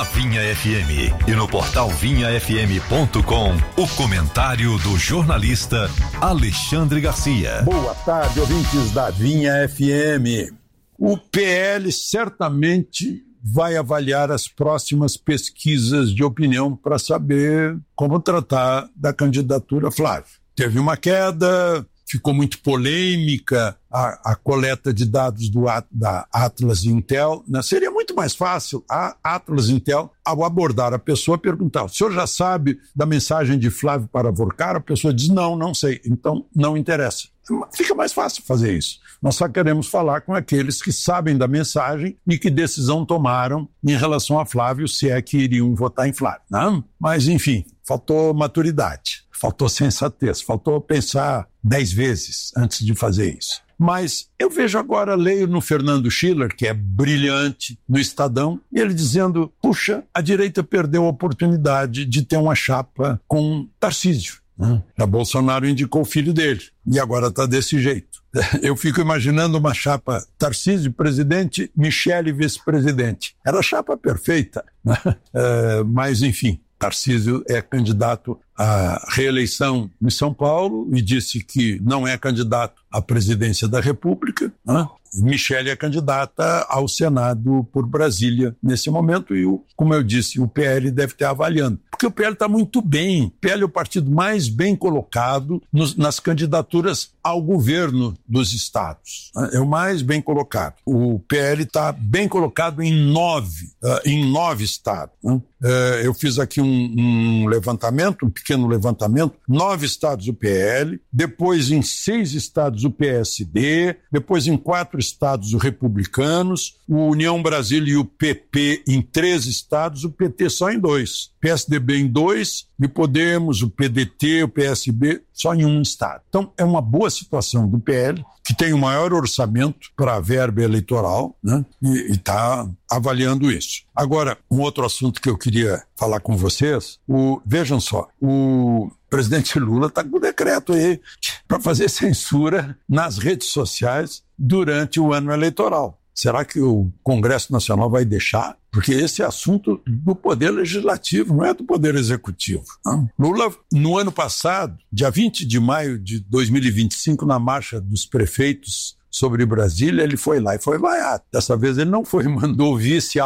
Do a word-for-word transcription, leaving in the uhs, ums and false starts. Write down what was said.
Vinha F M e no portal vinha f m ponto com, o comentário do jornalista Alexandre Garcia. Boa tarde, ouvintes da Vinha F M. O P L certamente vai avaliar as próximas pesquisas de opinião para saber como tratar da candidatura Flávio. Teve uma queda, ficou muito polêmica a, a coleta de dados do, da Atlas Intel, né? Seria muito mais fácil a Atlas Intel, ao abordar a pessoa, perguntar: o senhor já sabe da mensagem de Flávio para Vorcar? A pessoa diz: não, não sei, então não interessa. Fica mais fácil fazer isso. Nós só queremos falar com aqueles que sabem da mensagem e que decisão tomaram em relação a Flávio, se é que iriam votar em Flávio, né? Mas, enfim, faltou maturidade, faltou sensatez, faltou pensar dez vezes antes de fazer isso. Mas eu vejo agora, leio no Fernando Schiller, que é brilhante, no Estadão, e ele dizendo: puxa, a direita perdeu a oportunidade de ter uma chapa com Tarcísio. A Bolsonaro indicou o filho dele e agora está desse jeito. Eu fico imaginando uma chapa Tarcísio presidente, Michele vice-presidente. Era a chapa perfeita, né? É, mas enfim, Tarcísio é candidato à reeleição em São Paulo e disse que não é candidato à presidência da República, né? Michele é candidata ao Senado por Brasília nesse momento e, o, como eu disse, o P L deve estar avaliando. Porque o P L está muito bem. O P L é o partido mais bem colocado nos, nas candidaturas ao governo dos estados. É o mais bem colocado. O P L está bem colocado em nove, uh, em nove estados. Né? Uh, eu fiz aqui um, um levantamento, um pequeno levantamento. Nove estados o P L, depois em seis estados o P S D, depois em quatro estados os republicanos, o União Brasil e o P P em três estados, o P T só em dois, P S D B em dois, e Podemos, o P D T, o P S B só em um estado. Então é uma boa situação do P L, que tem o maior orçamento para a verba eleitoral, né? E está avaliando isso. Agora, um outro assunto que eu queria falar com vocês, o, vejam só, o presidente Lula está com o decreto aí para fazer censura nas redes sociais durante o ano eleitoral. Será que o Congresso Nacional vai deixar? Porque esse é assunto do Poder Legislativo, não é do Poder Executivo. Não. Lula, no ano passado, dia vinte de maio de dois mil e vinte e cinco, na marcha dos prefeitos sobre Brasília, ele foi lá e foi vaiado. Dessa vez ele não foi, mandou o vice